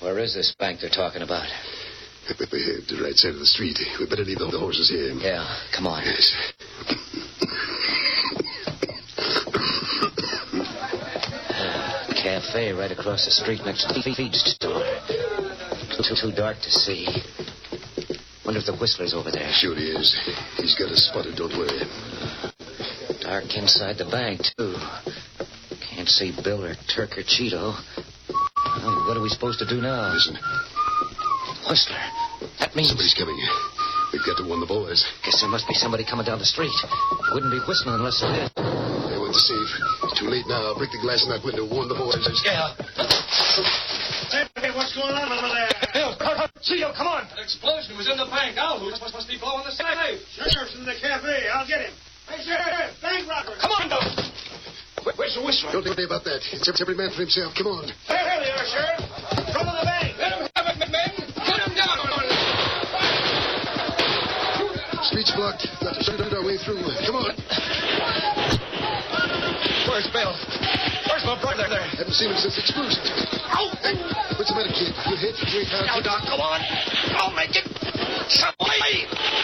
Where is this bank they're talking about? Up ahead, the right side of the street. We better leave the horses here. Yeah, come on. Yes. Cafe right across the street next to the feed store. Too dark to see. Wonder if the Whistler's over there. Sure he is. He's got us spotted, don't worry. Dark inside the bank, too. Can't see Bill or Turk or Cheeto. Well, what are we supposed to do now? Listen. Whistler. That means... Somebody's coming. We've got to warn the boys. Guess there must be somebody coming down the street. Wouldn't be whistling unless it is. They went to safe. Too late now. I'll break the glass in that window. Warn the boys. Yeah. Hey, what's going on over there? Bill, Cheeto, come on. An explosion was in the bank. Who must be blowing the safe? Sheriff's in the cafe. I'll get him. Hey, Sheriff, bank robber. Come on, Bill. Where's the Whistler? Don't worry about that. It's every man for himself. Come on. Here they are, Sheriff. Front of the bank. Let him have it, men. Get him down. Street's blocked. Got to shoot our way through. Come on. Where's Bill? Where's my brother there? Haven't seen him since the explosion. Ow! What's the matter, kid? You hit? You ain't found... Now, Doc, come on. I'll make it. Some way.